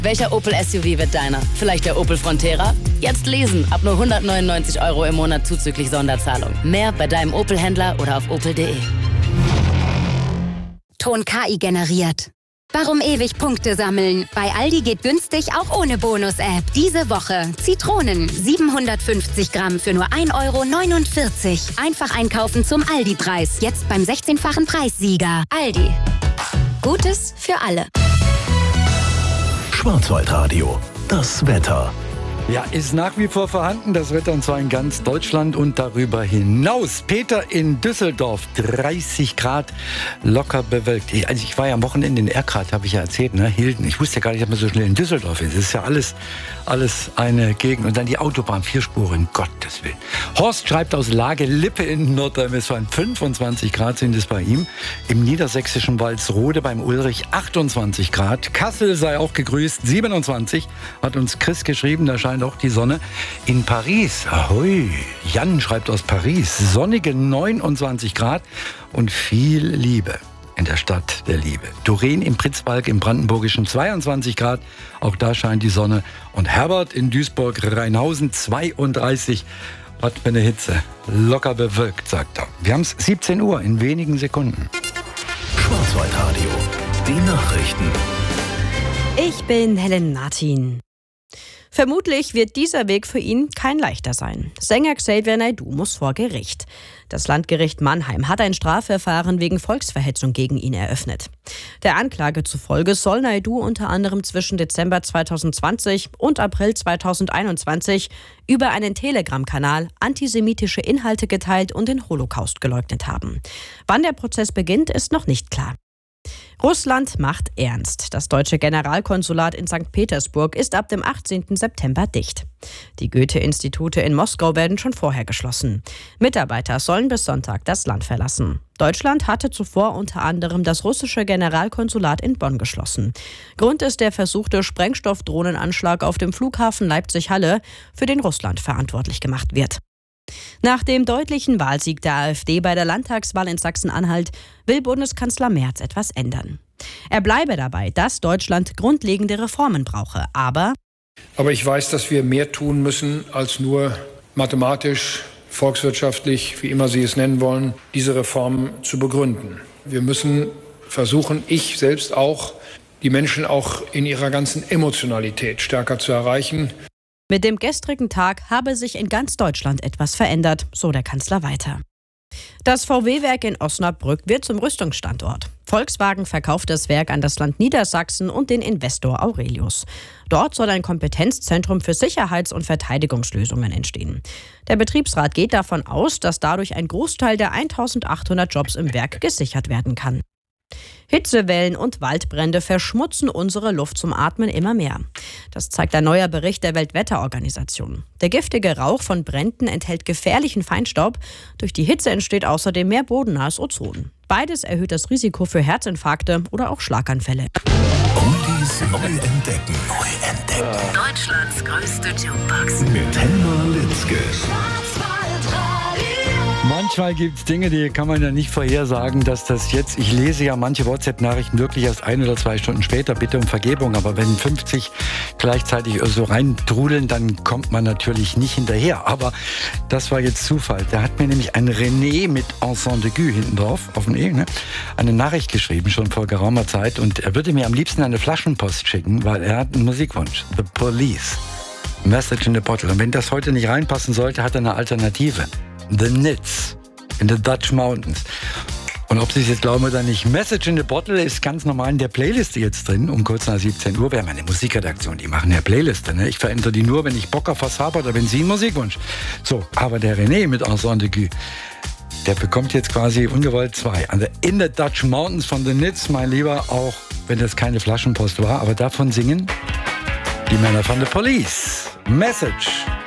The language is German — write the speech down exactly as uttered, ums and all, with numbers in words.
Welcher Opel S U V wird deiner? Vielleicht der Opel Frontera? Jetzt lesen, ab nur hundertneunundneunzig Euro im Monat zuzüglich Sonderzahlung. Mehr bei deinem Opel-Händler oder auf opel punkt de. Ton K I generiert. Warum ewig Punkte sammeln? Bei Aldi geht günstig auch ohne Bonus-App. Diese Woche Zitronen siebenhundertfünfzig Gramm für nur ein Euro neunundvierzig. Einfach einkaufen zum Aldi-Preis. Jetzt beim sechzehnfachen Preissieger. Aldi. Gutes für alle. Schwarzwaldradio. Das Wetter. Ja, ist nach wie vor vorhanden, das Wetter, und zwar in ganz Deutschland und darüber hinaus. Peter in Düsseldorf, dreißig Grad, locker bewölkt. Ich, also ich war ja am Wochenende in Erkrath, habe ich ja erzählt, ne? Hilden. Ich wusste ja gar nicht, dass man so schnell in Düsseldorf ist. Das ist ja alles, alles eine Gegend. Und dann die Autobahn, vier Spuren, Gottes Willen. Horst schreibt aus Lage Lippe in Nordrhein-Westfalen, fünfundzwanzig Grad sind es bei ihm. Im niedersächsischen Walsrode beim Ulrich achtundzwanzig Grad. Kassel sei auch gegrüßt, siebenundzwanzig, hat uns Chris geschrieben, da scheint auch die Sonne. In Paris, ahoi, Jan schreibt aus Paris, sonnige neunundzwanzig Grad und viel Liebe in der Stadt der Liebe. Doreen im Pritzwalk im Brandenburgischen zweiundzwanzig Grad, auch da scheint die Sonne. Und Herbert in Duisburg-Rheinhausen zweiunddreißig, was für eine Hitze, locker bewölkt, sagt er. Wir haben es siebzehn Uhr in wenigen Sekunden. Schwarzwaldradio, die Nachrichten. Ich bin Helen Martin. Vermutlich wird dieser Weg für ihn kein leichter sein. Sänger Xavier Naidoo muss vor Gericht. Das Landgericht Mannheim hat ein Strafverfahren wegen Volksverhetzung gegen ihn eröffnet. Der Anklage zufolge soll Naidoo unter anderem zwischen Dezember zweitausendzwanzig und April zweitausendeinundzwanzig über einen Telegram-Kanal antisemitische Inhalte geteilt und den Holocaust geleugnet haben. Wann der Prozess beginnt, ist noch nicht klar. Russland macht ernst. Das deutsche Generalkonsulat in Sankt Petersburg ist ab dem achtzehnten September dicht. Die Goethe-Institute in Moskau werden schon vorher geschlossen. Mitarbeiter sollen bis Sonntag das Land verlassen. Deutschland hatte zuvor unter anderem das russische Generalkonsulat in Bonn geschlossen. Grund ist der versuchte Sprengstoffdrohnenanschlag auf dem Flughafen Leipzig-Halle, für den Russland verantwortlich gemacht wird. Nach dem deutlichen Wahlsieg der AfD bei der Landtagswahl in Sachsen-Anhalt will Bundeskanzler Merz etwas ändern. Er bleibe dabei, dass Deutschland grundlegende Reformen brauche, aber... Aber ich weiß, dass wir mehr tun müssen, als nur mathematisch, volkswirtschaftlich, wie immer Sie es nennen wollen, diese Reformen zu begründen. Wir müssen versuchen, ich selbst auch, die Menschen auch in ihrer ganzen Emotionalität stärker zu erreichen. Mit dem gestrigen Tag habe sich in ganz Deutschland etwas verändert, so der Kanzler weiter. Das V W-Werk in Osnabrück wird zum Rüstungsstandort. Volkswagen verkauft das Werk an das Land Niedersachsen und den Investor Aurelius. Dort soll ein Kompetenzzentrum für Sicherheits- und Verteidigungslösungen entstehen. Der Betriebsrat geht davon aus, dass dadurch ein Großteil der eintausendachthundert Jobs im Werk gesichert werden kann. Hitzewellen und Waldbrände verschmutzen unsere Luft zum Atmen immer mehr. Das zeigt ein neuer Bericht der Weltwetterorganisation. Der giftige Rauch von Bränden enthält gefährlichen Feinstaub. Durch die Hitze entsteht außerdem mehr bodennahes Ozon. Beides erhöht das Risiko für Herzinfarkte oder auch Schlaganfälle. Oldies neu entdecken. Neu entdecken. Deutschlands größte Jukebox. Mit Helma Litzke. Manchmal gibt es Dinge, die kann man ja nicht vorhersagen, dass das jetzt, ich lese ja manche WhatsApp-Nachrichten wirklich erst ein oder zwei Stunden später, bitte um Vergebung, aber wenn fünfzig gleichzeitig so reintrudeln, dann kommt man natürlich nicht hinterher. Aber das war jetzt Zufall. Da hat mir nämlich ein René mit Ensemble de Gue hinten drauf, auf dem E, ne, eine Nachricht geschrieben, schon vor geraumer Zeit, und er würde mir am liebsten eine Flaschenpost schicken, weil er hat einen Musikwunsch. The Police. Message in the Bottle. Und wenn das heute nicht reinpassen sollte, hat er eine Alternative. The Nits in the Dutch Mountains. Und ob Sie es jetzt glauben oder nicht, Message in the Bottle ist ganz normal in der Playliste jetzt drin, um kurz nach siebzehn Uhr. Wir haben eine Musikredaktion, die machen eine Playliste. Ne? Ich verändere die nur, wenn ich Bock auf was habe oder wenn Sie einen Musikwunsch. So, aber der René mit Ensemble de Gue, der bekommt jetzt quasi ungewollt zwei. Also in the Dutch Mountains von The Nits, mein Lieber, auch wenn das keine Flaschenpost war, aber davon singen die Männer von The Police. Message